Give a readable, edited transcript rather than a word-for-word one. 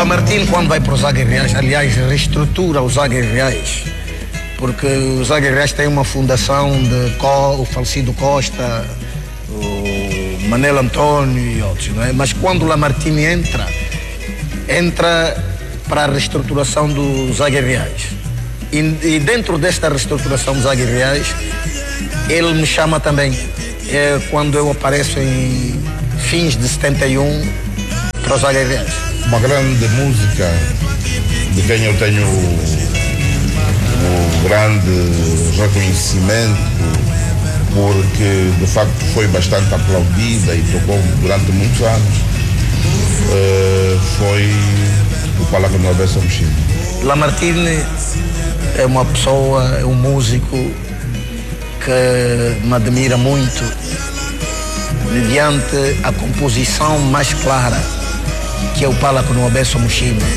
Lamartine, quando vai para os Águias, aliás, reestrutura os Águias, porque os Águias têm uma fundação de o falecido Costa, o Manel António e outros, não é? Mas quando Lamartine entra para a reestruturação dos Águias. E dentro desta reestruturação dos Águias, ele me chama também. É quando eu apareço em fins de 71 para os Águias. Uma grande música de quem eu tenho o grande reconhecimento, porque de facto foi bastante aplaudida e tocou durante muitos anos, foi o Palaco no Abesso Mochila. Lamartine é uma pessoa, é um músico que me admira muito mediante a composição mais clara, que é o Palaco no Abesso Mochila.